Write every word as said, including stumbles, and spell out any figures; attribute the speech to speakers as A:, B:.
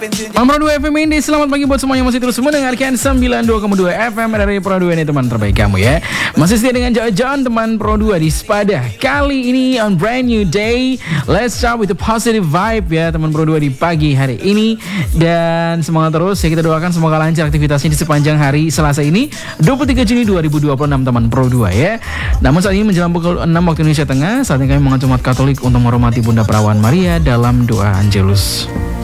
A: Pro dua F M ini, selamat pagi buat semuanya masih terus mendengarkan sembilan puluh dua koma dua F M dari Pro dua ini teman terbaik kamu ya. Masih setia dengan John teman Pro dua di Spada. Kali ini on brand new day, let's start with the positive vibe ya teman Pro dua di pagi hari ini. Dan semangat terus ya, kita doakan semoga lancar aktivitasnya di sepanjang hari Selasa ini dua puluh tiga Juni dua ribu dua puluh enam teman Pro dua ya. Namun saat ini menjelang pukul enam waktu Indonesia Tengah, saatnya kami mengajak umat Katolik untuk menghormati Bunda Perawan Maria dalam doa Angelus.